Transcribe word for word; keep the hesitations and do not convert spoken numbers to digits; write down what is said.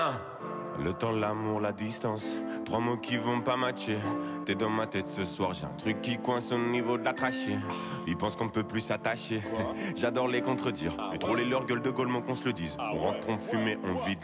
Le temps, l'amour, la distance, trois mots qui vont pas matcher. T'es dans ma tête ce soir, j'ai un truc qui coince au niveau de la trachée. Ils pensent qu'on ne peut plus s'attacher. J'adore les contredire, mais trop les leurs gueule de Gaulle, qu'on se le dise. On rentre, on fume et on vide.